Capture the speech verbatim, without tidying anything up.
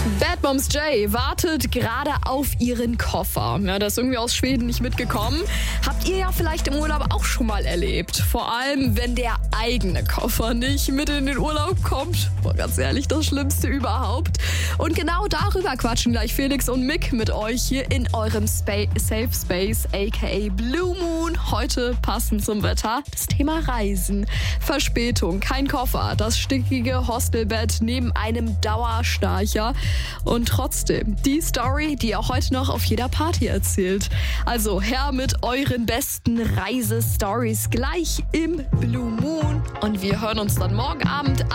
Bad Moms J wartet gerade auf ihren Koffer. Ja, der ist irgendwie aus Schweden nicht mitgekommen. Habt ihr ja vielleicht im Urlaub auch schon mal erlebt. Vor allem, wenn der eigene Koffer nicht mit in den Urlaub kommt. Boah, ganz ehrlich, das Schlimmste überhaupt. Und genau darüber quatschen gleich Felix und Mick mit euch hier in eurem Spa- Safe Space, aka Blue Moon. Heute passend zum Wetter das Thema Reisen. Verspätung, kein Koffer, das stickige Hostelbett neben einem Dauerschnarcher. Und trotzdem die Story, die ihr heute noch auf jeder Party erzählt. Also her mit euren besten Reisestories gleich im Blue Moon. Und wir hören uns dann morgen Abend